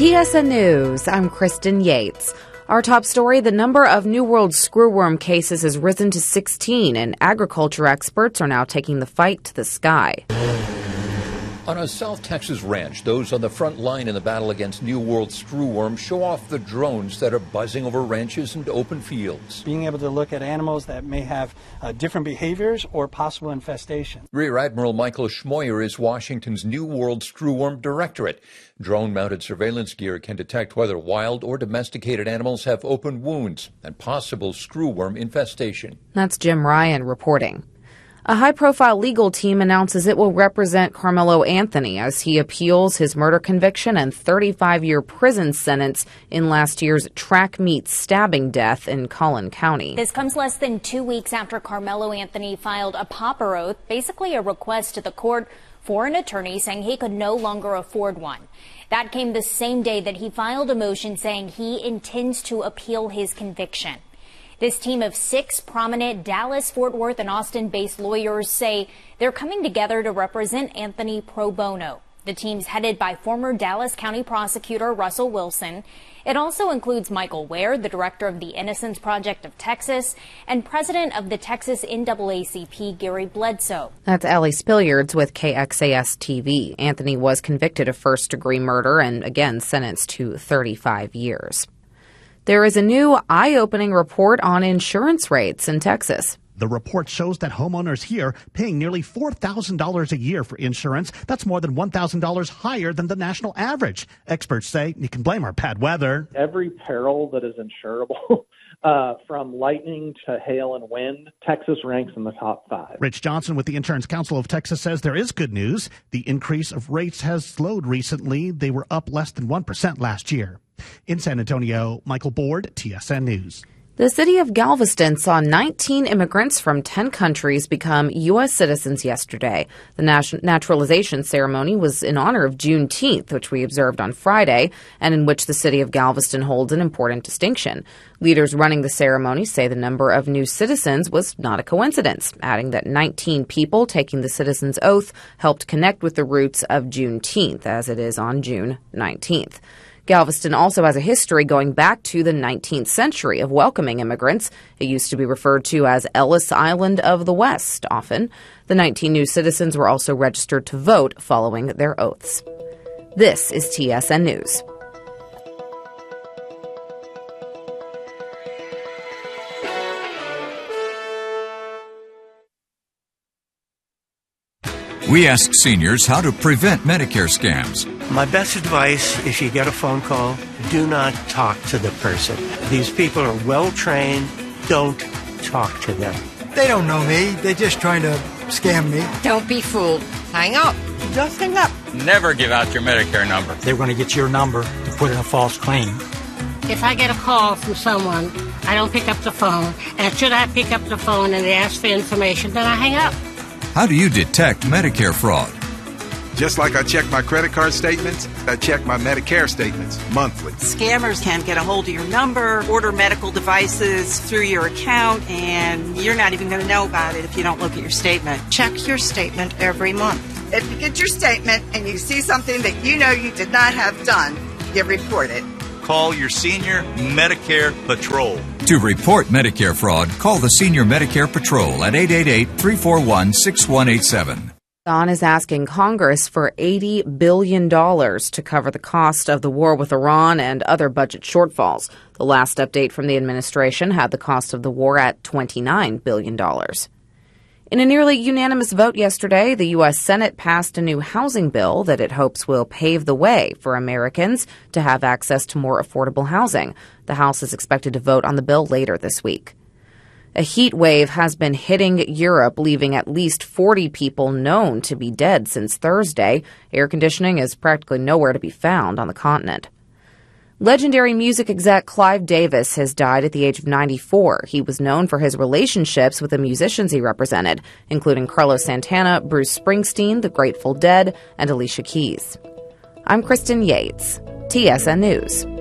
TSN News, I'm Kristen Yates. Our top story, the number of New World screwworm cases has risen to 16, and agriculture experts are now taking the fight to the sky. On a South Texas ranch, those on the front line in the battle against New World screwworm show off the drones that are buzzing over ranches and open fields. Being able to look at animals that may have different behaviors or possible infestation. Rear Admiral Michael Schmoyer is Washington's New World Screwworm Directorate. Drone-mounted surveillance gear can detect whether wild or domesticated animals have open wounds and possible screwworm infestation. That's Jim Ryan reporting. A high-profile legal team announces it will represent Carmelo Anthony as he appeals his murder conviction and 35-year prison sentence in last year's track meet stabbing death in Collin County. This comes less than 2 weeks after Carmelo Anthony filed a pauper oath, basically a request to the court for an attorney saying he could no longer afford one. That came the same day that he filed a motion saying he intends to appeal his conviction. This team of 6 prominent Dallas, Fort Worth, and Austin-based lawyers say they're coming together to represent Anthony pro bono. The team's headed by former Dallas County prosecutor Russell Wilson. It also includes Michael Ware, the director of the Innocence Project of Texas, and president of the Texas NAACP, Gary Bledsoe. That's Allie Spilliards with KXAS-TV. Anthony was convicted of first-degree murder and, again, sentenced to 35 years. There is a new eye-opening report on insurance rates in Texas. The report shows that homeowners here paying nearly $4,000 a year for insurance. That's more than $1,000 higher than the national average. Experts say you can blame our bad weather. Every peril that is insurable, from lightning to hail and wind, Texas ranks in the top 5. Rich Johnson with the Insurance Council of Texas says there is good news. The increase of rates has slowed recently. They were up less than 1% last year. In San Antonio, Michael Board, TSN News. The city of Galveston saw 19 immigrants from 10 countries become U.S. citizens yesterday. The naturalization ceremony was in honor of Juneteenth, which we observed on Friday, and in which the city of Galveston holds an important distinction. Leaders running the ceremony say the number of new citizens was not a coincidence, adding that 19 people taking the citizen's oath helped connect with the roots of Juneteenth, as it is on June 19th. Galveston also has a history going back to the 19th century of welcoming immigrants. It used to be referred to as Ellis Island of the West often. The 19 new citizens were also registered to vote following their oaths. This is TSN News. We ask seniors how to prevent Medicare scams. My best advice, if you get a phone call, do not talk to the person. These people are well trained. Don't talk to them. They don't know me. They're just trying to scam me. Don't be fooled. Hang up. Just hang up. Never give out your Medicare number. They're going to get your number to put in a false claim. If I get a call from someone, I don't pick up the phone. And should I pick up the phone and they ask for information, then I hang up. How do you detect Medicare fraud? Just like I check my credit card statements, I check my Medicare statements monthly. Scammers can get a hold of your number, order medical devices through your account, and you're not even going to know about it if you don't look at your statement. Check your statement every month. If you get your statement and you see something that you know you did not have done, you report it. Call your Senior Medicare Patrol. To report Medicare fraud, call the Senior Medicare Patrol at 888-341-6187. Don is asking Congress for $80 billion to cover the cost of the war with Iran and other budget shortfalls. The last update from the administration had the cost of the war at $29 billion. In a nearly unanimous vote yesterday, the U.S. Senate passed a new housing bill that it hopes will pave the way for Americans to have access to more affordable housing. The House is expected to vote on the bill later this week. A heat wave has been hitting Europe, leaving at least 40 people known to be dead since Thursday. Air conditioning is practically nowhere to be found on the continent. Legendary music exec Clive Davis has died at the age of 94. He was known for his relationships with the musicians he represented, including Carlos Santana, Bruce Springsteen, The Grateful Dead, and Alicia Keys. I'm Kristen Yates, TSN News.